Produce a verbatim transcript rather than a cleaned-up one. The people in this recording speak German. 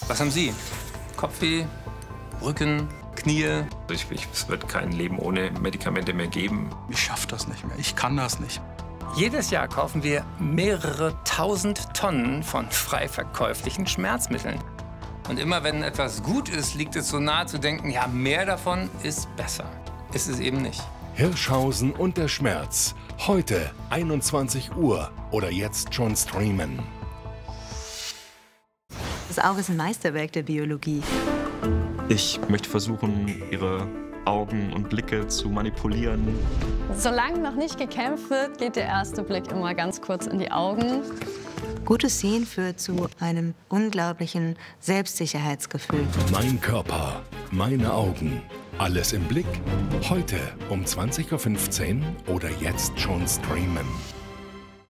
Was haben Sie? Kopfweh, Rücken, Knie? Ich, ich, es wird kein Leben ohne Medikamente mehr geben. Ich schaffe das nicht mehr. Ich kann das nicht. Jedes Jahr kaufen wir mehrere tausend Tonnen von frei verkäuflichen Schmerzmitteln. Und immer wenn etwas gut ist, liegt es so nahe zu denken, ja, mehr davon ist besser. Ist es eben nicht. Hirschhausen und der Schmerz. Heute einundzwanzig Uhr oder jetzt schon streamen. Das Auge ist ein Meisterwerk der Biologie. Ich möchte versuchen, ihre Augen und Blicke zu manipulieren. Solange noch nicht gekämpft wird, geht der erste Blick immer ganz kurz in die Augen. Gutes Sehen führt zu einem unglaublichen Selbstsicherheitsgefühl. Mein Körper, meine Augen. Alles im Blick. Heute um zwanzig Uhr fünfzehn oder jetzt schon streamen.